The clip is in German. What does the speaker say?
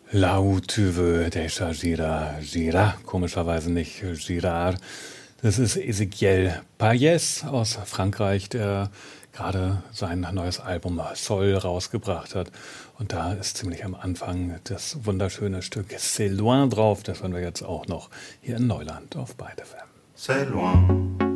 Là où tu veux, déjà gira, komischerweise nicht Girard. Das ist Ezequiel Payés aus Frankreich, der gerade sein neues Album Sol rausgebracht hat. Und da ist ziemlich am Anfang das wunderschöne Stück C'est loin drauf. Das hören wir jetzt auch noch hier in Neuland auf Beide FM. C'est loin.